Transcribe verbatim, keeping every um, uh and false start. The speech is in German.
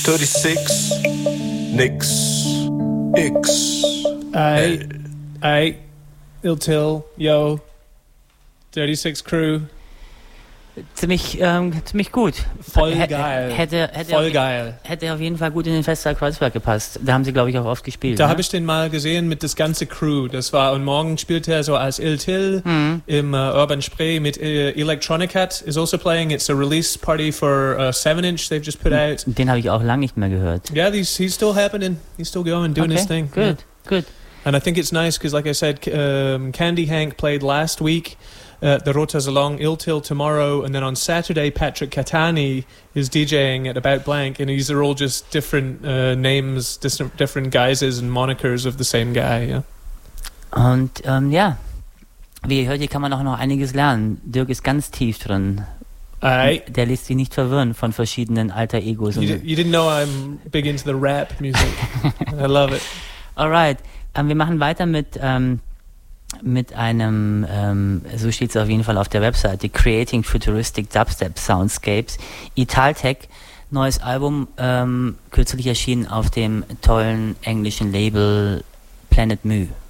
thirty-six, nix, X. Aye, aye, Ill Till, yo, thirty-six Crew. Ziemlich, ähm, ziemlich gut. Voll H- geil. Hätte, hätte, Voll auf, geil. hätte auf jeden Fall gut in den Festival Kreuzberg gepasst. Da haben sie, glaube ich, auch oft gespielt. Da ne? habe ich den mal gesehen mit das ganze Crew. Das war, und morgen spielt er so als Ill Till Mhm. im uh, Urban Spree mit uh, Electronicat is also playing. It's a release party for a seven inch they've just put out. Den habe ich auch lange nicht mehr gehört. Yeah, he's, he's still happening. He's still going, doing okay, his thing. Good, Yeah. good. And I think it's nice because, like I said, um, Candy Hank played last week at the Rota Salon, Ill Till tomorrow, and then on Saturday, Patrick Catani is DJing at About Blank, and these are all just different uh, names, different, different guises and monikers of the same guy, yeah. Und ähm, ja, wie ihr hört, hier kann man auch noch einiges lernen. Dirk ist ganz tief drin. Aye. Der lässt sich nicht verwirren von verschiedenen alter Egos. You, Und di- you didn't know I'm big into the rap music. I love it. Alright, ähm, wir machen weiter mit ähm, mit einem, ähm, so steht es auf jeden Fall auf der Webseite, Creating Futuristic Dubstep Soundscapes. Italtech, neues Album, ähm, kürzlich erschienen auf dem tollen englischen Label Planet Mu.